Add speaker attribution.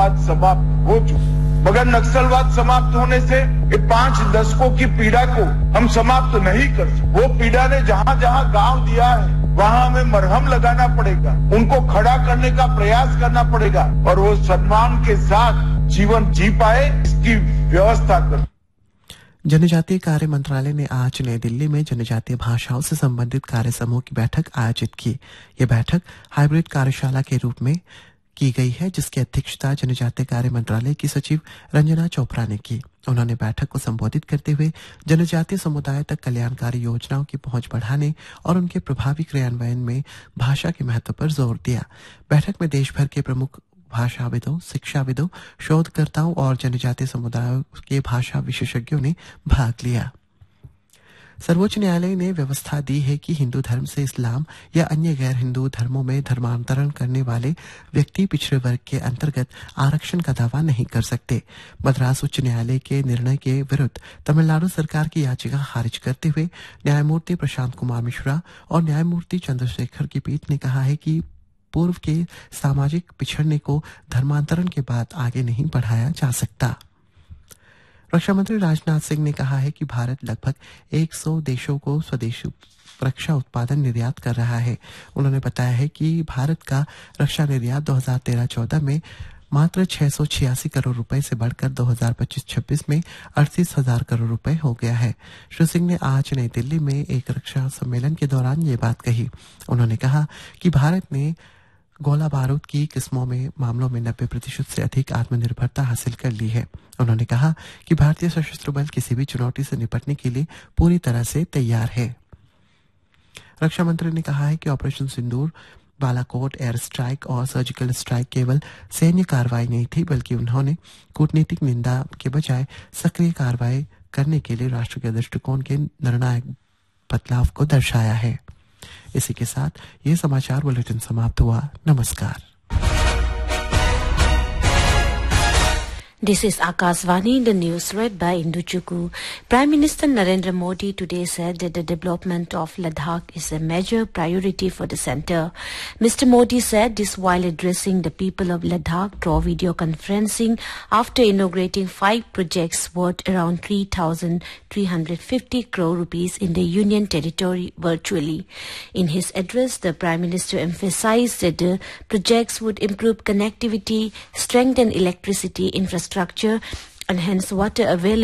Speaker 1: समाप्त हो चुकी, मगर नक्सलवाद समाप्त होने से ये 5 दशकों की पीड़ा को हम समाप्त नहीं कर सकते। वो पीड़ा ने जहाँ जहाँ गांव दिया है वहाँ हमें मरहम लगाना पड़ेगा, उनको खड़ा करने का प्रयास करना पड़ेगा और वो सम्मान के साथ जीवन जी पाए इसकी व्यवस्था कर।
Speaker 2: जनजातीय कार्य मंत्रालय ने आज नई दिल्ली में जनजातीय भाषाओं से संबंधित कार्य समूह की बैठक आयोजित की। यह बैठक हाइब्रिड कार्यशाला के रूप में की गई है, जिसकी अध्यक्षता जनजातीय कार्य मंत्रालय की सचिव रंजना चोपड़ा ने की। उन्होंने बैठक को संबोधित करते हुए जनजातीय समुदाय तक कल्याणकारी योजनाओं की पहुंच बढ़ाने और उनके प्रभावी क्रियान्वयन में भाषा के महत्व पर जोर दिया। बैठक में देश भर के प्रमुख भाषाविदों, शिक्षाविदों, शोधकर्ताओं और जनजातीय समुदायों के भाषा विशेषज्ञों ने भाग लिया। सर्वोच्च न्यायालय ने व्यवस्था दी है कि हिंदू धर्म से इस्लाम या अन्य गैर हिंदू धर्मों में धर्मांतरण करने वाले व्यक्ति पिछड़े वर्ग के अंतर्गत आरक्षण का दावा नहीं कर सकते। मद्रास उच्च न्यायालय के निर्णय के विरुद्ध तमिलनाडु सरकार की याचिका खारिज करते हुए न्यायमूर्ति प्रशांत कुमार मिश्रा और न्यायमूर्ति चंद्रशेखर की पीठ ने कहा है कि पूर्व के सामाजिक पिछड़ने को धर्मांतरण के बाद आगे नहीं बढ़ाया जा सकता। रक्षा मंत्री राजनाथ सिंह ने कहा है कि भारत लगभग 100 देशों को स्वदेशी रक्षा उत्पादन निर्यात कर रहा है। उन्होंने बताया है कि भारत का रक्षा निर्यात 2013-14 में मात्र 686 करोड़ रुपए से बढ़कर 2025-26 में 38,000 करोड़ रुपए हो गया है। श्री सिंह ने आज नई दिल्ली में एक रक्षा सम्मेलन के दौरान ये बात कही। उन्होंने कहा कि भारत ने गोला बारूद की किस्मों में मामलों में 90% से अधिक आत्मनिर्भरता हासिल कर ली है। उन्होंने कहा कि भारतीय सशस्त्र बल किसी भी चुनौती से निपटने के लिए पूरी तरह से तैयार है। रक्षा मंत्री ने कहा है कि ऑपरेशन सिंदूर, बालाकोट एयर स्ट्राइक और सर्जिकल स्ट्राइक केवल सैन्य कार्रवाई नहीं थी, बल्कि उन्होंने कूटनीतिक निंदा के बजाय सक्रिय कार्रवाई करने के लिए राष्ट्र के दृष्टिकोण के निर्णायक बदलाव को दर्शाया है। इसी के साथ ये समाचार बुलेटिन समाप्त हुआ। नमस्कार।
Speaker 3: This is Akashvani, the news read by Indu Chukwu. Prime Minister Narendra Modi today said that the development of Ladakh is a major priority for the centre. Mr. Modi said this while addressing the people of Ladakh through video conferencing after inaugurating 5 projects worth around 3,350 crore rupees in the Union Territory virtually. In his address, the Prime Minister emphasized that the projects would improve connectivity, strengthen electricity infrastructure, enhance water availability,